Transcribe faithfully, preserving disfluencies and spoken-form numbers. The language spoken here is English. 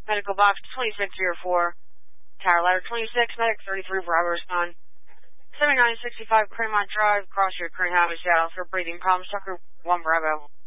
Medical box twenty-six oh four. Tower ladder twenty-six, medic thirty-three, Bravo respond. seventy-nine sixty-five Cremont Drive, Cross Street, Crane Highway, Seattle, for breathing problems, Tucker one Bravo.